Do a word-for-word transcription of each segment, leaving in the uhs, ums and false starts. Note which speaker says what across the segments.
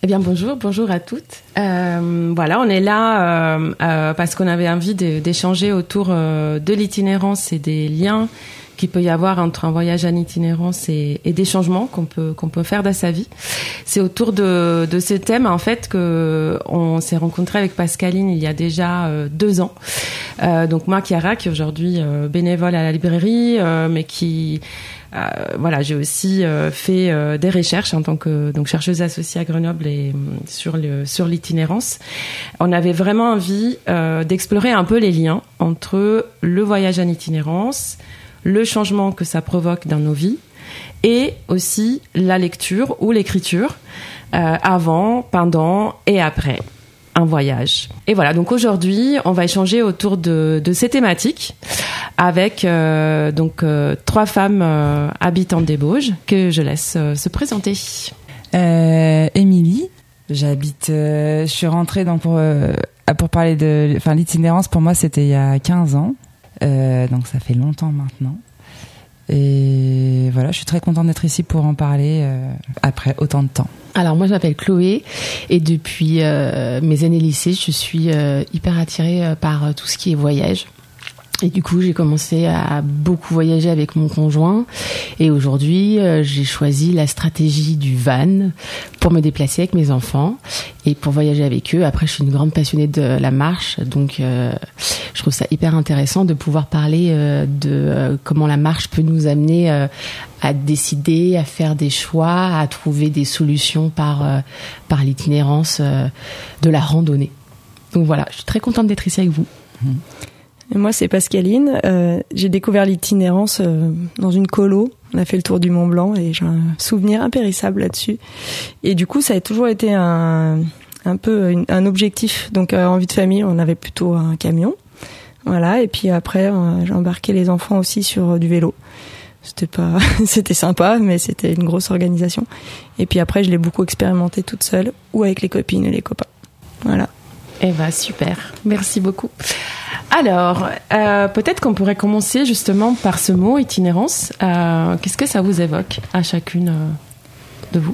Speaker 1: Eh bien, bonjour, bonjour à toutes. Euh, voilà, on est là euh, euh, parce qu'on avait envie de, d'échanger autour euh, de l'itinérance et des liens qu'il peut y avoir entre un voyage en itinérance et, et des changements qu'on peut qu'on peut faire dans sa vie. C'est autour de, de ce thème en fait que on s'est rencontré avec Pascaline il y a déjà euh, deux ans. Euh, donc moi, Chiara, qui est aujourd'hui euh, bénévole à la librairie, euh, mais qui Euh, voilà, j'ai aussi euh, fait euh, des recherches en tant que donc chercheuse associée à Grenoble et sur le sur l'itinérance. On avait vraiment envie euh, d'explorer un peu les liens entre le voyage en itinérance, le changement que ça provoque dans nos vies et aussi la lecture ou l'écriture euh, avant, pendant et après un voyage. Et voilà, donc aujourd'hui, on va échanger autour de, de ces thématiques avec euh, donc euh, trois femmes euh, habitantes des Bauges que je laisse euh, se présenter.
Speaker 2: Euh, Émilie, j'habite, euh, je suis rentrée dans pour euh, pour parler de, enfin l'itinérance pour moi c'était il y a quinze ans, euh, donc ça fait longtemps maintenant. Et voilà, je suis très contente d'être ici pour en parler euh, après autant de temps.
Speaker 3: Alors moi je m'appelle Chloé et depuis euh, mes années lycée je suis euh, hyper attirée euh, par euh, tout ce qui est voyage. Et du coup, j'ai commencé à beaucoup voyager avec mon conjoint. Et aujourd'hui, euh, j'ai choisi la stratégie du van pour me déplacer avec mes enfants et pour voyager avec eux. Après, je suis une grande passionnée de la marche. Donc, euh, je trouve ça hyper intéressant de pouvoir parler euh, de euh, comment la marche peut nous amener euh, à décider, à faire des choix, à trouver des solutions par, euh, par l'itinérance euh, de la randonnée. Donc voilà, je suis très contente d'être ici avec vous.
Speaker 2: Mmh.
Speaker 4: Et moi, c'est Pascaline. Euh, j'ai découvert l'itinérance euh, dans une colo. On a fait le tour du Mont Blanc et j'ai un souvenir impérissable là-dessus. Et du coup, ça a toujours été un, un peu une, un objectif. Donc, euh, en vie de famille, on avait plutôt un camion. Voilà. Et puis après, euh, j'ai embarqué les enfants aussi sur euh, du vélo. C'était pas, c'était sympa, mais c'était une grosse organisation. Et puis après, je l'ai beaucoup expérimenté toute seule ou avec les copines et les copains. Voilà.
Speaker 1: Eh ben super, merci beaucoup. Alors, euh, peut-être qu'on pourrait commencer justement par ce mot itinérance. Euh, qu'est-ce que ça vous évoque à chacune euh, de vous ?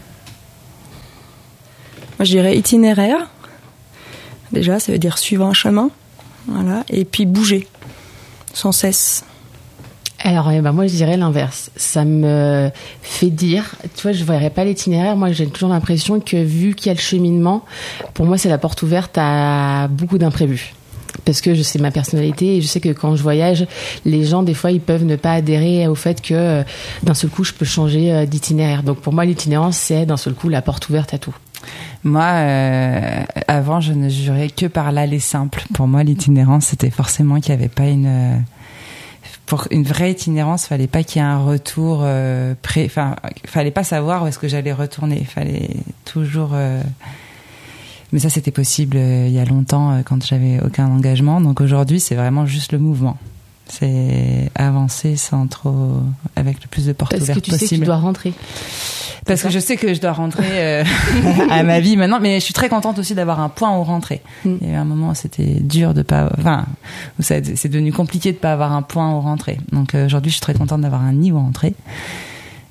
Speaker 4: Moi, je dirais itinéraire. Déjà, ça veut dire suivre un chemin, voilà. Et puis bouger, sans cesse.
Speaker 3: Alors, eh ben moi, je dirais l'inverse. Ça me fait dire, tu vois, je ne verrais pas l'itinéraire. Moi, j'ai toujours l'impression que vu qu'il y a le cheminement, pour moi, c'est la porte ouverte à beaucoup d'imprévus. Parce que je sais ma personnalité et je sais que quand je voyage, les gens, des fois, ils peuvent ne pas adhérer au fait que euh, d'un seul coup, je peux changer euh, d'itinéraire. Donc, pour moi, l'itinérance, c'est d'un seul coup la porte ouverte à tout.
Speaker 2: Moi, euh, avant, je ne jurais que par l'aller simple. Pour moi, l'itinérance, c'était forcément qu'il n'y avait pas une... Euh, pour une vraie itinérance, fallait pas qu'il y ait un retour euh, pré... Enfin, fallait pas savoir où est-ce que j'allais retourner. Fallait toujours... Euh... Mais ça, c'était possible euh, il y a longtemps euh, quand j'avais aucun engagement. Donc aujourd'hui, c'est vraiment juste le mouvement. C'est avancer sans trop... avec le plus de portes ouvertes possible.
Speaker 3: Parce que tu sais que tu dois rentrer.
Speaker 2: Parce que je sais que je dois rentrer euh, à ma vie maintenant, mais je suis très contente aussi d'avoir un point où rentrer. Mm. Il y a eu un moment où c'était dur de pas... Enfin, où ça, c'est devenu compliqué de pas avoir un point où rentrer. Donc euh, aujourd'hui, je suis très contente d'avoir un nid où rentrer.